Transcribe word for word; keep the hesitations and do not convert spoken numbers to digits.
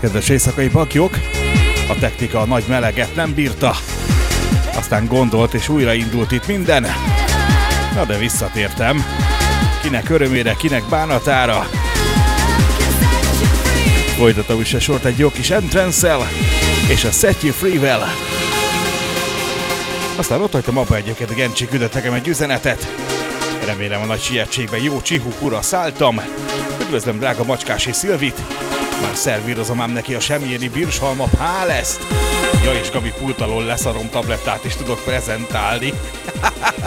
Kedves éjszakai baklyok, a technika a nagy meleget nem bírta. Aztán gondolt és újraindult itt minden. Na de visszatértem. Kinek örömére, kinek bánatára. Folytatom is a sort egy jó kis Entrance-szel és a Set You Free-vel. Aztán ott hagytam abba egyébként, a Gencsi küldött nekem egy üzenetet. Remélem a nagy sietségben jó csihukura szálltam. Üdvözlöm drága Macskás és Szilvit. Már szervírozom ám neki a semjéni birsalma páleszt. Ja, és Gabi pult alól leszarom tablettát is tudok prezentálni.